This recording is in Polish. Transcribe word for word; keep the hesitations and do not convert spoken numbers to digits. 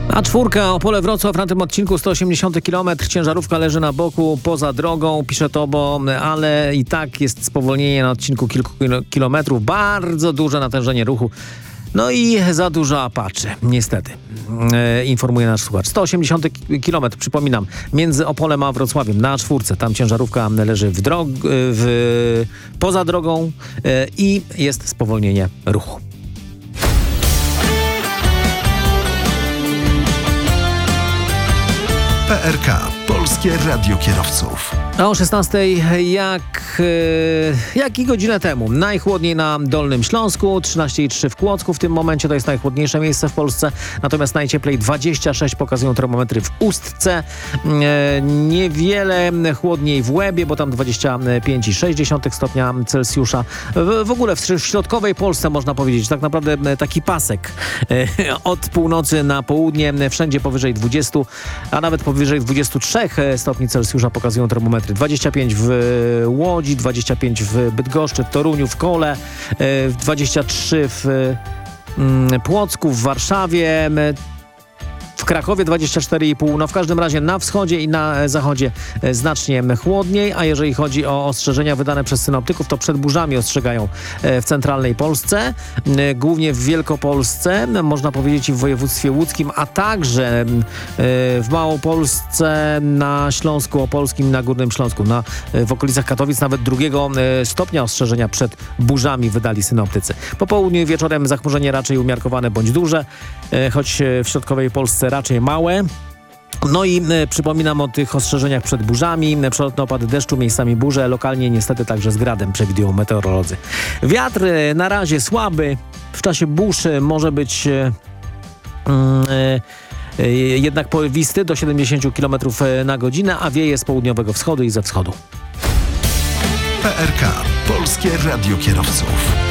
A czwórka, Opole Wrocław na tym odcinku sto osiemdziesiąty kilometr. Ciężarówka leży na boku, poza drogą, pisze Tobo, ale i tak jest spowolnienie na odcinku kilku kilometrów. Bardzo duże natężenie ruchu. No i za dużo apaczy, niestety, e, informuje nasz słuchacz. sto osiemdziesiąty kilometr, przypominam, między Opolem a Wrocławiem na czwórce. Tam ciężarówka leży w drog- w, poza drogą e, i jest spowolnienie ruchu. P R K, Polskie Radio Kierowców. A o szesnastej, jak, jak i godzinę temu, najchłodniej na Dolnym Śląsku, trzynaście i trzy w Kłodzku w tym momencie, to jest najchłodniejsze miejsce w Polsce, natomiast najcieplej dwadzieścia sześć pokazują termometry w Ustce, niewiele chłodniej w Łebie, bo tam dwadzieścia pięć i sześć dziesiątych stopnia Celsjusza. W, w ogóle w, w środkowej Polsce można powiedzieć, tak naprawdę taki pasek od północy na południe, wszędzie powyżej dwudziestu, a nawet powyżej dwudziestu trzech stopni Celsjusza pokazują termometry. dwadzieścia pięć w Łodzi, dwadzieścia pięć w Bydgoszczy, w Toruniu, w Kole, dwadzieścia trzy w Płocku, w Warszawie, w Krakowie dwadzieścia cztery i pół. No w każdym razie na wschodzie i na zachodzie znacznie chłodniej, a jeżeli chodzi o ostrzeżenia wydane przez synoptyków, to przed burzami ostrzegają w centralnej Polsce, głównie w Wielkopolsce, można powiedzieć i w województwie łódzkim, a także w Małopolsce, na Śląsku Opolskim, na Górnym Śląsku, na, w okolicach Katowic nawet drugiego stopnia ostrzeżenia przed burzami wydali synoptycy. Po południu i wieczorem zachmurzenie raczej umiarkowane bądź duże, choć w środkowej Polsce raczej małe. No i y, przypominam o tych ostrzeżeniach przed burzami, przelotne opady deszczu, miejscami burze, lokalnie niestety także z gradem, przewidują meteorolodzy. Wiatr y, na razie słaby, w czasie burz y, może być y, y, y, jednak porywisty do siedemdziesięciu kilometrów na godzinę, a wieje z południowego wschodu i ze wschodu. P R K, Polskie Radio Kierowców.